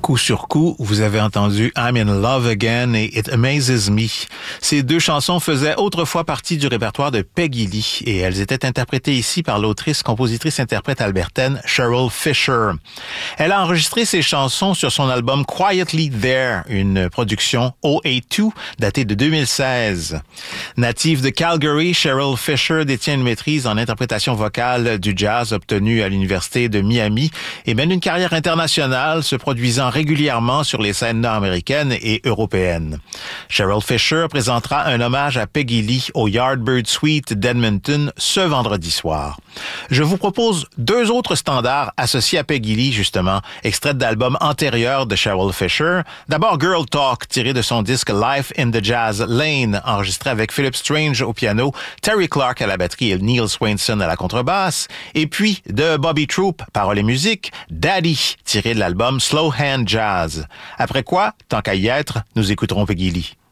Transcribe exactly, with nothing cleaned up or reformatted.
coup sur coup, vous avez entendu I'm in Love Again et It Amazes Me. Ces deux chansons faisaient autrefois partie du répertoire de Peggy Lee et elles étaient interprétées ici par l'autrice, compositrice, interprète albertaine Cheryl Fisher. Elle a enregistré ces chansons sur son album Quietly There, une production O A deux datée de deux mille seize. Native de Calgary, Cheryl Fisher détient une maîtrise en interprétation vocale du jazz obtenue à l'Université de Miami et mène une carrière internationale se produisant régulièrement sur les scènes nord-américaines et européennes. Cheryl Fisher présentera un hommage à Peggy Lee au Yardbird Suite d'Edmonton ce vendredi soir. Je vous propose deux autres standards associés à Peggy Lee, justement, extraits d'albums antérieurs de Cheryl Fisher. D'abord Girl Talk, tiré de son disque Life in the Jazz Lane, enregistré avec Philip Strange au piano, Terry Clark à la batterie et Neil Swainson à la contrebasse. Et puis, de Bobby Troup, paroles et musique, Daddy, tiré de l'album Slow Hand Jazz. Après quoi, tant qu'à y être, nous écouterons Peggy Lee.